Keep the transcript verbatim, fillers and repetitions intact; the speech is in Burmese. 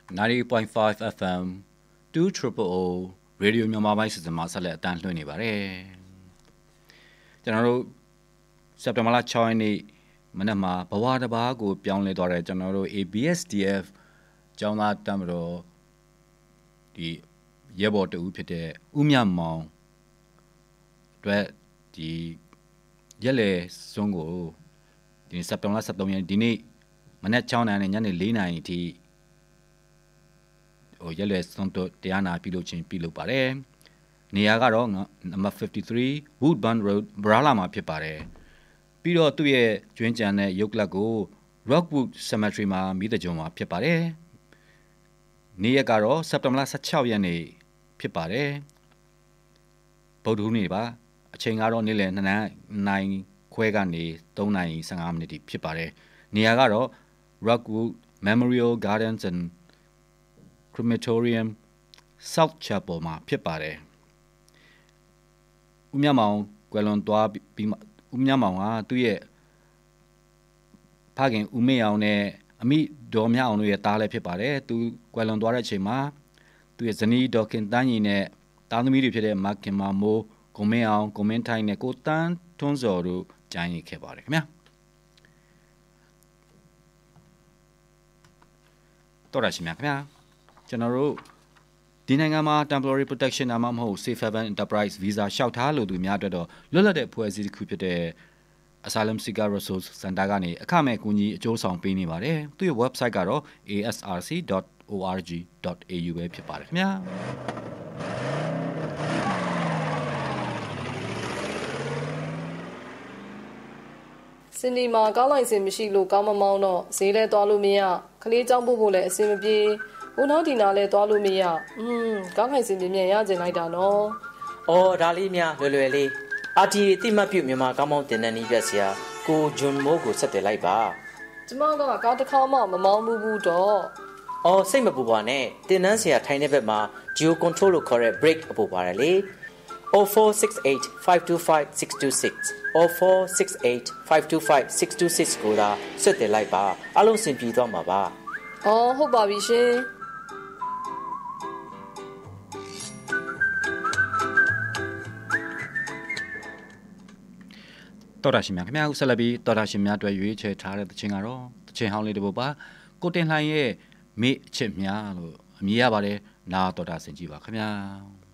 ninety point five F M two triple O Radio မြန်မာပိုင်းစီစဉ်မှာဆက်လက်အတန်းလွှင့်နေပါတယ်ကျွန်တော်တို့စက်တင်ဘာလsixရက်နေ့မနက်မှာဘဝတစ်ပါးကိုပြောင်းလဲသွားတဲ့ကျွန်တော်တို့ A B S D F ကျောင်းသားတမတော်ဒီရဲဘော်တူဖြစ်တဲ့ဦးမြမောင်အတွက်ဒီရက်လေစုံကိုဒီစက်တင်ဘာလseventeenရက်ဒီနေ့မနက်sixနာရီနဲ့ညနေfourနာရီအထိဟိုရက်လေစုံတော့တရားနာပြုလုပ်ခြင်းပြုလုပ်ပါတယ်နေရာကတော့ number fifty-three Woodburn Road Brala မှာဖြစ်ပါတယ်ပြီးတော့သူ့ရဲ့ကျွင်းကြံတဲ့ရုပ်ကလပ်ကို Rockwood Cemetery မှာမိသကြုံမှာဖြစ်ပါတယ်နေ့ရက်ကတော့စက်တင်ဘာလsixteenရက်နေ့ဖြစ်ပါတယ်ဗုဒ္ဓဟူးနေ့ပါအချိန်ကတော့နေ့လယ်twoနာရီခွဲကနေthreeနာရီfifteenမိနစ်ဖြစ်ပါတယ်နေရာကတော့ Rockwood Memorial Gardens and Crematorium South Chapel မှာဖြစ်ပါတယ်ဦးမြမောင်ကွယ်လွန်သွားပြီးဦးမြမောင်ကသူ့ရဲ့ဖခင်ဦးမေအောင်နဲ့အမိဒေါ်မြအောင်တို့ရဲ့သားလည်းဖြစ်ပါတယ်သူကွယ်လွန်သွားတဲ့အချိန်မှာသူ့ရဲ့ဇနီးဒေါ်ခင်တန်းကြီးနဲ့သားသမီးတွေဖြစ်တဲ့မခင်မမိုးကိုမင်းအောင်ကိုမင်းထိုင်းနဲ့ကိုတန်းထွန်းစော်တို့ကြံ့ရည်ခဲ့ပါတယ်ခင်ဗျာတော်ရရှိမြခင်ဗျာကျွန်တော်တို့ဒီနိုင်ငံမှာ temporary protection အမှမဟုတ် safe haven enterprise visa လျှောက်ထားလို့သူများအတွက်တော့လွတ်လပ်တဲ့ဖွဲ့စည်းတစ်ခုဖြစ်တဲ့ asylum seeker resource center ကနေအခမဲ့အကူအညီအကျိုးဆောင်ပေးနေပါတယ်သူရဲ့ website ကတော့ a s r c dot org dot a u ပဲဖြစ်ပါတယ်ခင်ဗျာစင်ဒီမှာကောင်းလိုက်စင်မရှိလို့ကောင်းမမောင်းတော့ဈေးလဲသွားလို့မရခလေးကြောင်းပို့ဖို့လည်းအဆင်မပြေဦးနောက်ဒီနာလဲသွားလို့မရอืมကောင်းလိုက်စင်ပြင်းပြင်းရကျင်လိုက်တာနော်အော်ဒါလေးများလွယ်လွယ်လေးအာတီအတိမတ်ပြုမြန်မာကောင်းမောင်းတင်တဲ့နီးပြဆရာကိုဂျွန်မိုးကိုဆက်သွယ်လိုက်ပါကျမကကားတစ်ခါမှမမောင်းဘူးဘူးတော့အော်စိတ်မပူပါနဲ့တင်နန်းဆရာထိုင်တဲ့ဘက်မှာ geo control လို့ခေါ်တဲ့ brake အပူပါတယ်လေoh four six eight five two five six two six oh four six eight five two five six two sixကိုလာဆက်တယ်လိုက်ပါအလုံးစင်ပြေသွားမှာပါအော်ဟုတ်ပါပြီရှင်တော်ရရှိမြခင်ဗျာဦးဆက်လက်ပြီးတော်ရရှိမြအတွက်ရွေးချယ်ထားတဲ့တခြင်းကတော့တခြင်းဟောင်းလေးတစ်ပုဒ်ပါကိုတင်လှိုင်ရဲ့မေ့အချစ်များလို့အမည်ရပါတယ်နာတော်တာဆင်ကြည့်ပါခင်ဗျာ